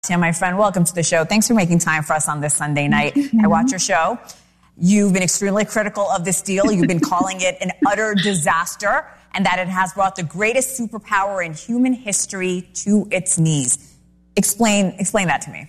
Yeah, my friend, welcome to the show. Thanks for making time for us on this Sunday night. I watch your show. You've been extremely critical of this deal. You've been calling it an utter disaster and that it has brought the greatest superpower in human history to its knees. Explain that to me.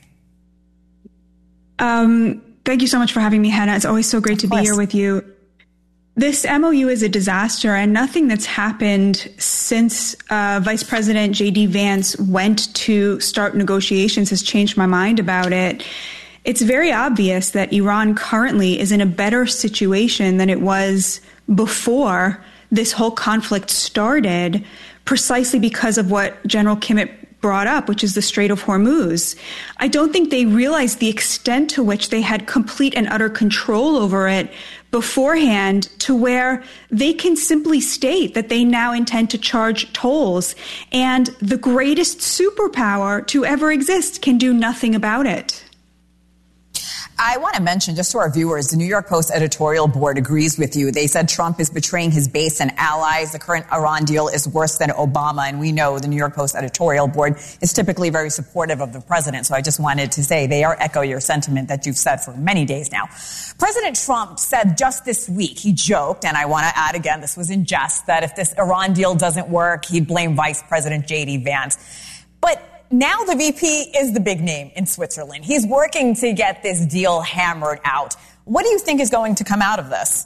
Thank you so much for having me, Hannah. It's always so great to be here with you. This MOU is a disaster, and nothing that's happened since Vice President J.D. Vance went to start negotiations has changed my mind about it. It's very obvious that Iran currently is in a better situation than it was before this whole conflict started, precisely because of what General Kimmett brought up, which is the Strait of Hormuz. I don't think they realized the extent to which they had complete and utter control over it beforehand, to where they can simply state that they now intend to charge tolls, and the greatest superpower to ever exist can do nothing about it. I want to mention, just to our viewers, the New York Post editorial board agrees with you. They said Trump is betraying his base and allies. The current Iran deal is worse than Obama. And we know the New York Post editorial board is typically very supportive of the president. So I just wanted to say they echo your sentiment that you've said for many days now. President Trump said just this week, he joked, and I want to add again, this was in jest, that if this Iran deal doesn't work, he'd blame Vice President J.D. Vance. But now the VP is the big name in Switzerland. He's working to get this deal hammered out. What do you think is going to come out of this?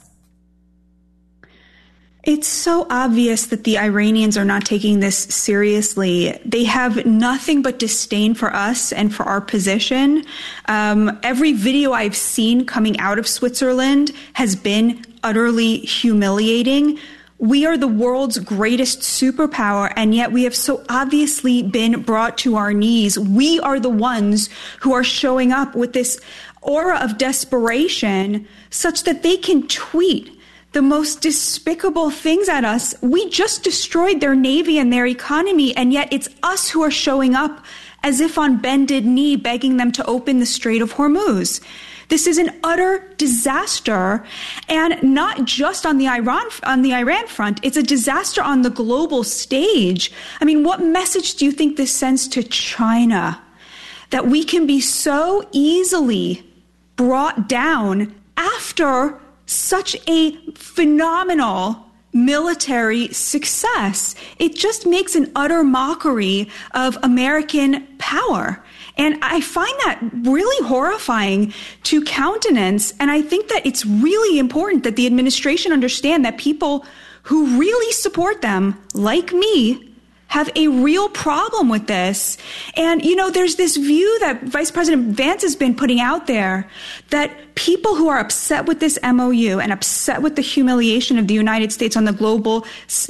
It's so obvious that the Iranians are not taking this seriously. They have nothing but disdain for us and for our position. Every video I've seen coming out of Switzerland has been utterly humiliating. We are the world's greatest superpower, and yet we have so obviously been brought to our knees. We are the ones who are showing up with this aura of desperation such that they can tweet the most despicable things at us. We just destroyed their navy and their economy, and yet it's us who are showing up as if on bended knee, begging them to open the Strait of Hormuz. This is an utter disaster, and not just on the Iran front. It's a disaster on the global stage. I mean, what message do you think this sends to China? That we can be so easily brought down after such a phenomenal military success. It just makes an utter mockery of American power. And I find that really horrifying to countenance. And I think that it's really important that the administration understand that people who really support them, like me, have a real problem with this. And, you know, there's this view that Vice President Vance has been putting out there that people who are upset with this MOU and upset with the humiliation of the United States on the global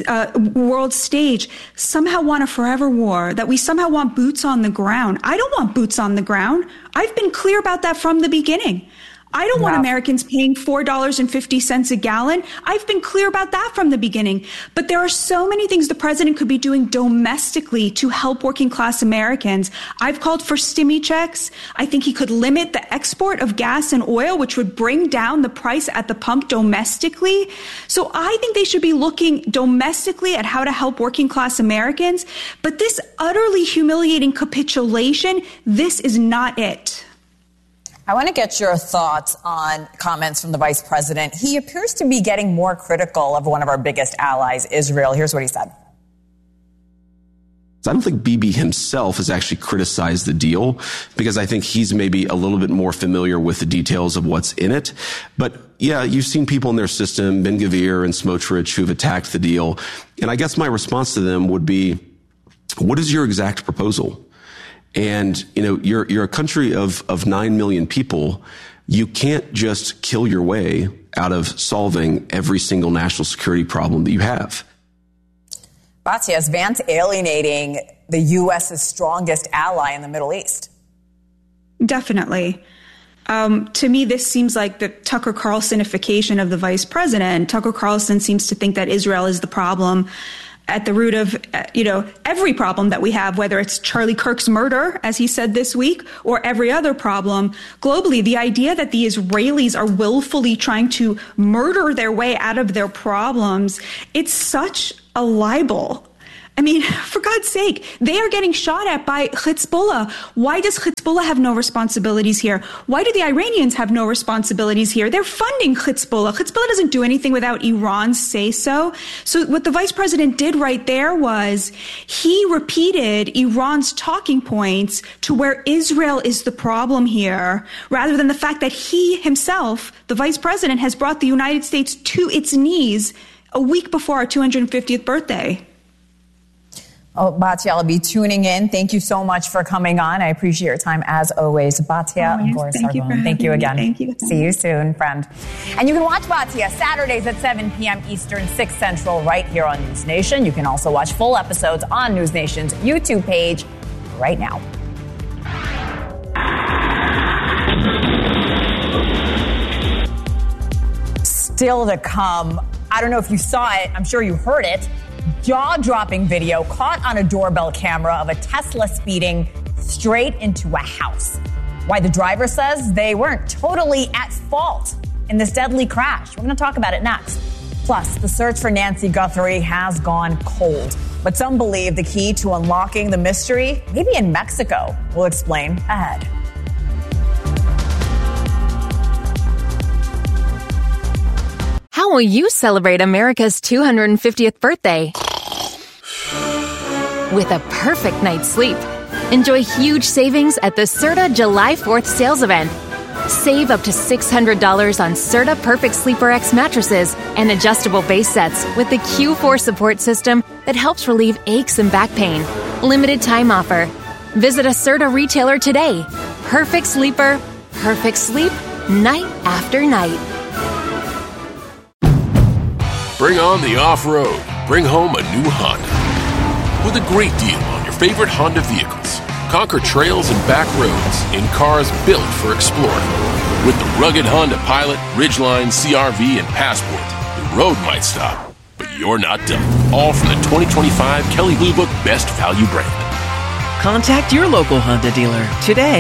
world stage somehow want a forever war, that we somehow want boots on the ground. I don't want boots on the ground. I've been clear about that from the beginning. I don't want Americans paying $4.50 a gallon. I've been clear about that from the beginning. But there are so many things the president could be doing domestically to help working class Americans. I've called for stimmy checks. I think he could limit the export of gas and oil, which would bring down the price at the pump domestically. So I think they should be looking domestically at how to help working class Americans. But this utterly humiliating capitulation, this is not it. I want to get your thoughts on comments from the vice president. He appears to be getting more critical of one of our biggest allies, Israel. Here's what he said. I don't think Bibi himself has actually criticized the deal because I think he's maybe a little bit more familiar with the details of what's in it. But yeah, you've seen people in their system, Ben-Gvir and Smotrich, who've attacked the deal. And I guess my response to them would be, what is your exact proposal? And, you know, you're a country of 9 million people. You can't just kill your way out of solving every single national security problem that you have. Batya, is Vance alienating the U.S.'s strongest ally in the Middle East? Definitely. To me, this seems like the Tucker Carlsonification of the vice president. Tucker Carlson seems to think that Israel is the problem at the root of, every problem that we have, whether it's Charlie Kirk's murder, as he said this week, or every other problem globally. The idea that the Israelis are willfully trying to murder their way out of their problems, it's such a libel. I mean, for God's sake, they are getting shot at by Hezbollah. Why does Hezbollah have no responsibilities here? Why do the Iranians have no responsibilities here? They're funding Hezbollah. Hezbollah doesn't do anything without Iran's say-so. So what the vice president did right there was he repeated Iran's talking points to where Israel is the problem here, rather than the fact that he himself, the vice president, has brought the United States to its knees a week before our 250th birthday. Oh, Batya, I'll be tuning in. Thank you so much for coming on. I appreciate your time as always. Batya Gorsarbon. Thank you again. Thank you. See you soon, friend. And you can watch Batya Saturdays at 7 p.m. Eastern, 6 Central, right here on News Nation. You can also watch full episodes on News Nation's YouTube page right now. Still to come. I don't know if you saw it. I'm sure you heard it. Jaw-dropping video caught on a doorbell camera of a Tesla speeding straight into a house. Why the driver says they weren't totally at fault in this deadly crash. We're going to talk about it next. Plus, the search for Nancy Guthrie has gone cold. But some believe the key to unlocking the mystery may be in Mexico. We'll explain ahead. How will you celebrate America's 250th birthday? With a perfect night's sleep. Enjoy huge savings at the Serta July 4th sales event. Save up to $600 on Serta Perfect Sleeper X mattresses and adjustable base sets with the Q4 support system that helps relieve aches and back pain. Limited time offer. Visit a Serta retailer today. Perfect sleeper, perfect sleep, night after night. Bring on the off-road. Bring home a new Honda. With a great deal on your favorite Honda vehicles. Conquer trails and back roads in cars built for exploring. With the rugged Honda Pilot, Ridgeline, CR-V, and Passport, the road might stop, but you're not done. All from the 2025 Kelley Blue Book Best Value brand. Contact your local Honda dealer today.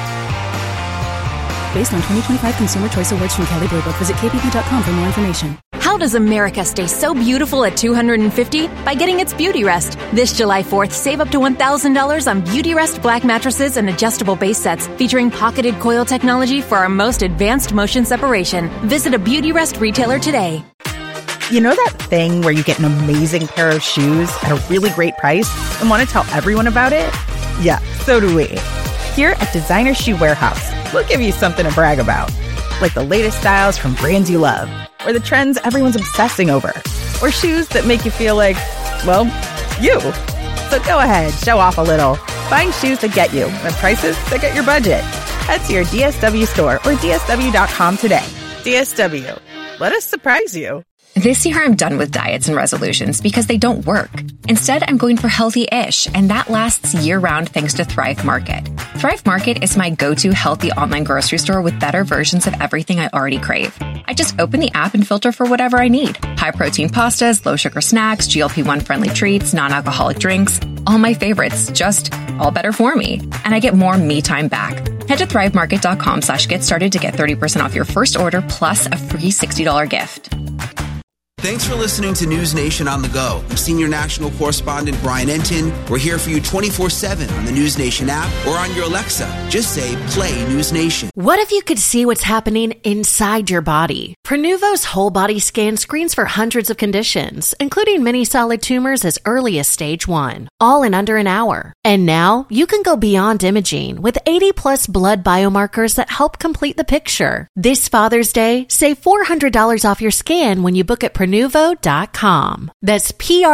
Based on 2025 Consumer Choice Awards from Kelley Blue Book. Visit kbb.com for more information. How does America stay so beautiful at 250? By getting its Beauty Rest. This July 4th, save up to $1,000 on Beauty Rest black mattresses and adjustable base sets featuring pocketed coil technology for our most advanced motion separation. Visit a Beauty Rest retailer today. You know that thing where you get an amazing pair of shoes at a really great price and want to tell everyone about it? Yeah, so do we. Here at Designer Shoe Warehouse, we'll give you something to brag about. Like the latest styles from brands you love, or the trends everyone's obsessing over, or shoes that make you feel like, well, you. So go ahead, show off a little. Find shoes that get you at prices that get your budget. Head to your DSW store or DSW.com today. DSW. Let us surprise you. This year, I'm done with diets and resolutions because they don't work. Instead, I'm going for healthy-ish, and that lasts year-round thanks to Thrive Market. Thrive Market is my go-to healthy online grocery store with better versions of everything I already crave. I just open the app and filter for whatever I need. High-protein pastas, low-sugar snacks, GLP-1-friendly treats, non-alcoholic drinks. All my favorites, just all better for me. And I get more me time back. Head to thrivemarket.com/get started to get 30% off your first order plus a free $60 gift. Thanks for listening to News Nation on the Go. I'm Senior National Correspondent Brian Entin. We're here for you 24/7 on the News Nation app or on your Alexa. Just say, play News Nation. What if you could see what's happening inside your body? Prenuvo's whole body scan screens for hundreds of conditions, including many solid tumors as early as stage 1, all in under an hour. And now you can go beyond imaging with 80+ blood biomarkers that help complete the picture. This Father's Day, save $400 off your scan when you book at Prenuvo.com. That's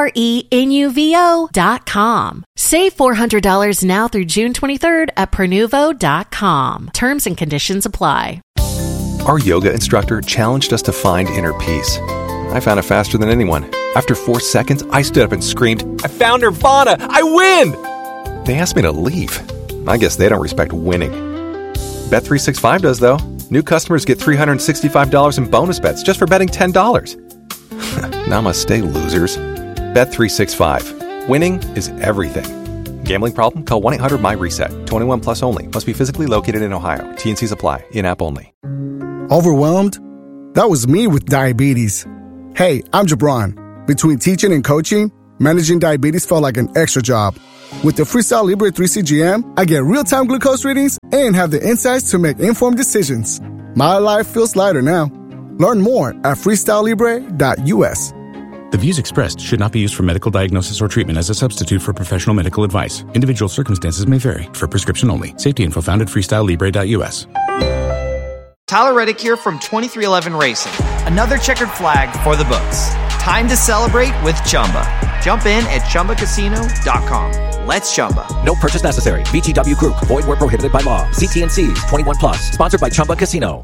Prenuvo.com. Save $400 now through June 23rd at Prenuvo.com. Terms and conditions apply. Our yoga instructor challenged us to find inner peace. I found it faster than anyone. After 4 seconds, I stood up and screamed, "I found Nirvana! I win!" They asked me to leave. I guess they don't respect winning. Bet365 does, though. New customers get $365 in bonus bets just for betting $10. Namaste, losers. Bet365. Winning is everything. Gambling problem? Call 1-800-MY-RESET. 21 plus only. Must be physically located in Ohio. T&Cs apply. In-app only. Overwhelmed? That was me with diabetes. Hey, I'm Jabron. Between teaching and coaching, managing diabetes felt like an extra job. With the Freestyle Libre 3 CGM, I get real-time glucose readings and have the insights to make informed decisions. My life feels lighter now. Learn more at freestylelibre.us. The views expressed should not be used for medical diagnosis or treatment as a substitute for professional medical advice. Individual circumstances may vary. For prescription only. Safety info found at freestylelibre.us. Tyler Reddick here from 2311 Racing. Another checkered flag for the books. Time to celebrate with Chumba. Jump in at ChumbaCasino.com. Let's Chumba. No purchase necessary. VGW Group. Void where prohibited by law. CT&Cs. 21 plus. Sponsored by Chumba Casino.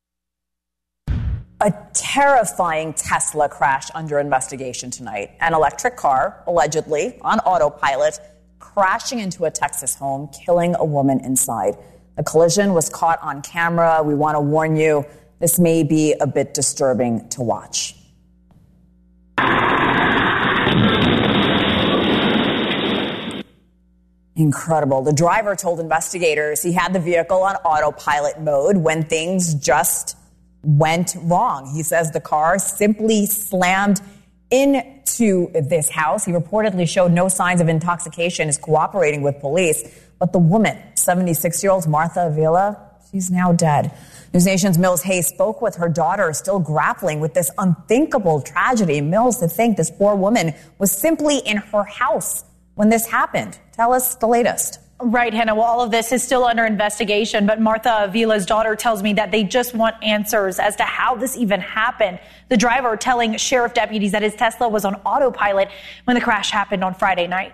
A terrifying Tesla crash under investigation tonight. An electric car, allegedly on autopilot, crashing into a Texas home, killing a woman inside. The collision was caught on camera. We want to warn you, this may be a bit disturbing to watch. Incredible. The driver told investigators he had the vehicle on autopilot mode when things just went wrong. He says the car simply slammed into this house. He reportedly showed no signs of intoxication, is cooperating with police. But the woman, 76-year-old Martha Avila, she's now dead. News Nation's Mills Hayes spoke with her daughter, still grappling with this unthinkable tragedy. Mills, to think this poor woman was simply in her house when this happened. Tell us the latest. Right, Hannah. Well, all of this is still under investigation, but Martha Avila's daughter tells me that they just want answers as to how this even happened. The driver telling sheriff deputies that his Tesla was on autopilot when the crash happened on Friday night.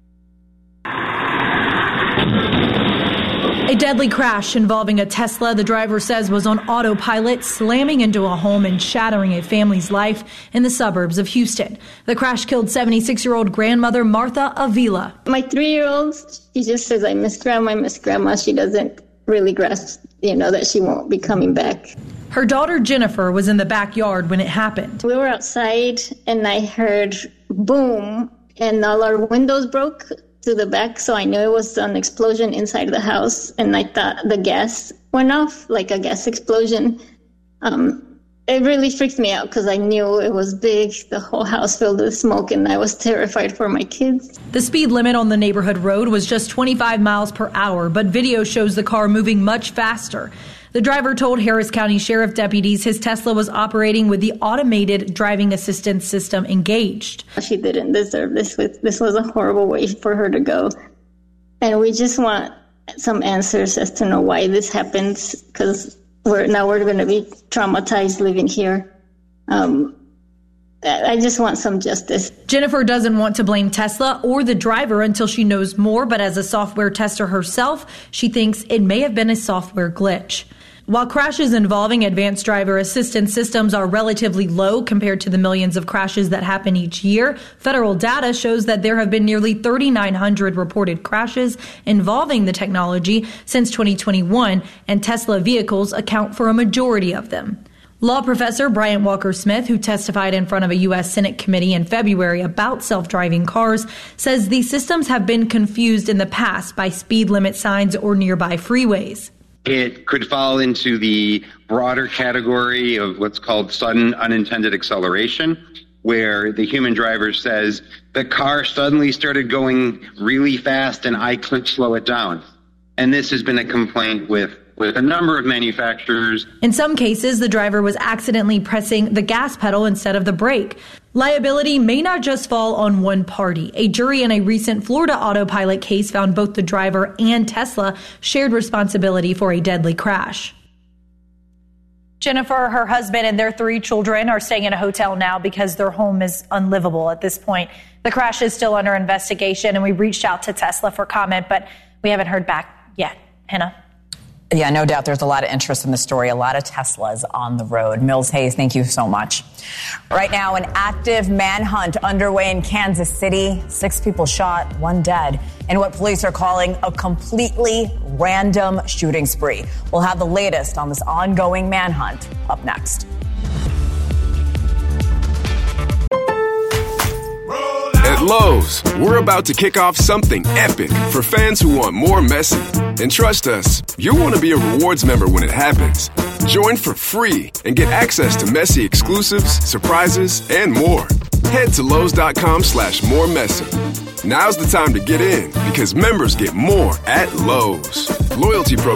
A deadly crash involving a Tesla, the driver says, was on autopilot, slamming into a home and shattering a family's life in the suburbs of Houston. The crash killed 76-year-old grandmother Martha Avila. My 3-year-old, she just says, I miss grandma. She doesn't really grasp, that she won't be coming back. Her daughter Jennifer was in the backyard when it happened. We were outside and I heard boom and all our windows broke to the back, so I knew it was an explosion inside the house, and I thought the gas went off, like a gas explosion. It really freaked me out because I knew it was big, the whole house filled with smoke, and I was terrified for my kids. The speed limit on the neighborhood road was just 25 miles per hour, but video shows the car moving much faster. The driver told Harris County Sheriff deputies his Tesla was operating with the automated driving assistance system engaged. She didn't deserve this. This was a horrible way for her to go. And we just want some answers as to know why this happened, because we're going to be traumatized living here. I just want some justice. Jennifer doesn't want to blame Tesla or the driver until she knows more, but as a software tester herself, she thinks it may have been a software glitch. While crashes involving advanced driver assistance systems are relatively low compared to the millions of crashes that happen each year, federal data shows that there have been nearly 3,900 reported crashes involving the technology since 2021, and Tesla vehicles account for a majority of them. Law professor Bryant Walker-Smith, who testified in front of a U.S. Senate committee in February about self-driving cars, says these systems have been confused in the past by speed limit signs or nearby freeways. It could fall into the broader category of what's called sudden unintended acceleration, where the human driver says, the car suddenly started going really fast and I couldn't slow it down. And this has been a complaint with a number of manufacturers. In some cases, the driver was accidentally pressing the gas pedal instead of the brake. Liability may not just fall on one party. A jury in a recent Florida autopilot case found both the driver and Tesla shared responsibility for a deadly crash. Jennifer, her husband, and their 3 children are staying in a hotel now because their home is unlivable at this point. The crash is still under investigation, and we reached out to Tesla for comment, but we haven't heard back yet. Hannah? Yeah, no doubt there's a lot of interest in the story, a lot of Teslas on the road. Mills Hayes, thank you so much. Right now, an active manhunt underway in Kansas City. 6 people shot, 1 dead, in what police are calling a completely random shooting spree. We'll have the latest on this ongoing manhunt up next. At Lowe's, we're about to kick off something epic for fans who want more Messi. And trust us, you'll want to be a rewards member when it happens. Join for free and get access to Messi exclusives, surprises, and more. Head to Lowe's.com/more messy. Now's the time to get in because members get more at Lowe's. Loyalty program